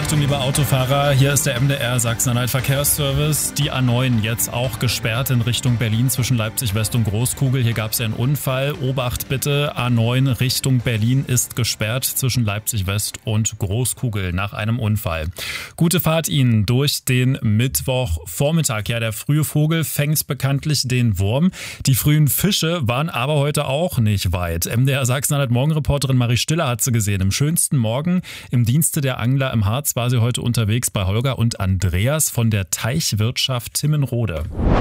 Achtung, liebe Autofahrer, hier ist der MDR Sachsen-Anhalt Verkehrsservice. Die A9 jetzt auch gesperrt in Richtung Berlin zwischen Leipzig West und Großkugel. Hier gab es ja einen Unfall. Obacht bitte, A9 Richtung Berlin ist gesperrt zwischen Leipzig West und Großkugel nach einem Unfall. Gute Fahrt Ihnen durch den Mittwochvormittag. Ja, der frühe Vogel fängt bekanntlich den Wurm. Die frühen Fische waren aber heute auch nicht weit. MDR Sachsen-Anhalt Morgenreporterin Marie Stiller hat sie gesehen. Im schönsten Morgen im Dienste der Angler im Harz war sie heute unterwegs bei Holger und Andreas von der Teichwirtschaft Timmenrode.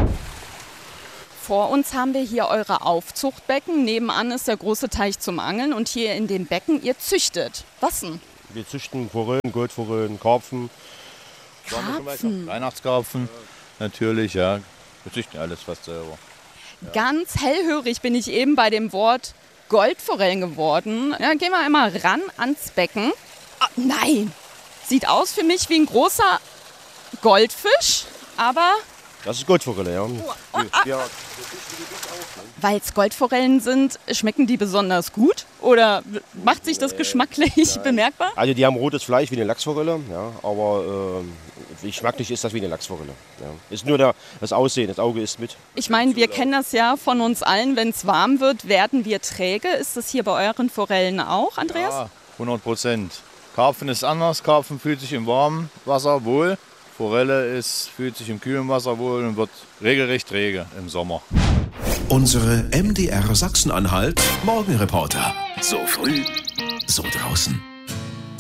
Vor uns haben wir hier eure Aufzuchtbecken. Nebenan ist der große Teich zum Angeln. Und hier in dem Becken, ihr züchtet. Was denn? Wir züchten Forellen, Goldforellen, Karpfen. Karpfen? Weihnachtskarpfen, natürlich, ja. Wir züchten alles fast selber. Ja. Ganz hellhörig bin ich eben bei dem Wort Goldforellen geworden. Ja, gehen wir einmal ran ans Becken. Oh, nein! Sieht aus für mich wie ein großer Goldfisch, aber... Das ist Goldforelle, ja. Weil es Goldforellen sind, schmecken die besonders gut? Oder macht sich das geschmacklich bemerkbar? Also die haben rotes Fleisch wie eine Lachsforelle, ja, aber geschmacklich ist das wie eine Lachsforelle. Ja. Ist nur das Aussehen, das Auge ist mit. Ich meine, wir kennen das ja von uns allen, wenn es warm wird, werden wir träge. Ist das hier bei euren Forellen auch, Andreas? Ja, 100%. Karpfen ist anders, Karpfen fühlt sich im warmen Wasser wohl. Forelle fühlt sich im kühlen Wasser wohl und wird regelrecht träge im Sommer. Unsere MDR Sachsen-Anhalt Morgenreporter. So früh, so draußen.